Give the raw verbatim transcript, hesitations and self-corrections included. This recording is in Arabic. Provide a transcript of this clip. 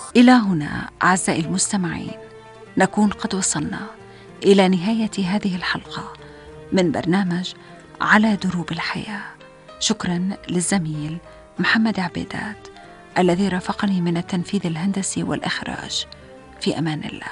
إلى هنا أعزائي المستمعين نكون قد وصلنا إلى نهاية هذه الحلقة من برنامج على دروب الحياة. شكرا للزميل محمد عبيدات الذي رافقني من التنفيذ الهندسي والإخراج. في أمان الله.